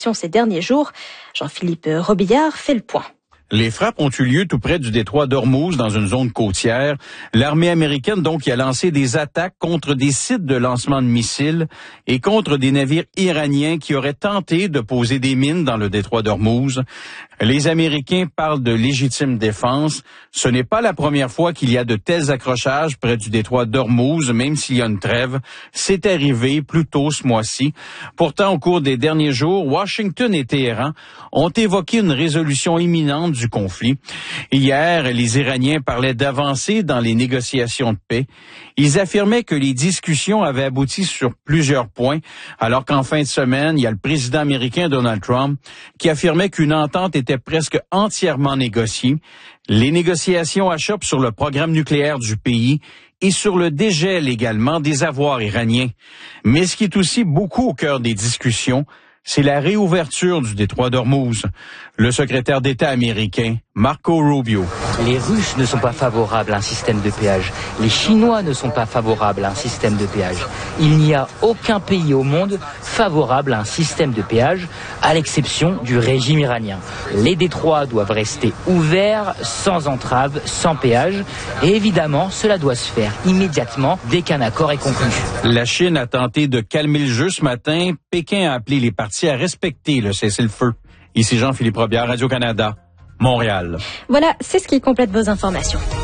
ces derniers jours. Jean-Philippe Robillard fait le point. Les frappes ont eu lieu tout près du détroit d'Ormuz, dans une zone côtière. L'armée américaine, donc, y a lancé des attaques contre des sites de lancement de missiles et contre des navires iraniens qui auraient tenté de poser des mines dans le détroit d'Ormuz. Les Américains parlent de légitime défense. Ce n'est pas la première fois qu'il y a de tels accrochages près du détroit d'Ormuz, même s'il y a une trêve. C'est arrivé plus tôt ce mois-ci. Pourtant, au cours des derniers jours, Washington et Téhéran ont évoqué une résolution imminente du conflit. Hier, les Iraniens parlaient d'avancées dans les négociations de paix. Ils affirmaient que les discussions avaient abouti sur plusieurs points, alors qu'en fin de semaine, il y a le président américain Donald Trump qui affirmait qu'une entente était presque entièrement négociée. Les négociations achoppent sur le programme nucléaire du pays et sur le dégel également des avoirs iraniens. Mais ce qui est aussi beaucoup au cœur des discussions, c'est la réouverture du détroit d'Ormuz. Le secrétaire d'État américain, Marco Rubio. Les Russes ne sont pas favorables à un système de péage. Les Chinois ne sont pas favorables à un système de péage. Il n'y a aucun pays au monde favorable à un système de péage, à l'exception du régime iranien. Les détroits doivent rester ouverts, sans entrave, sans péage. Et évidemment, cela doit se faire immédiatement dès qu'un accord est conclu. La Chine a tenté de calmer le jeu ce matin. Pékin a appelé les parties à respecter le cessez-le-feu. Ici Jean-Philippe Robillard, Radio-Canada, Montréal. Voilà, c'est ce qui complète vos informations.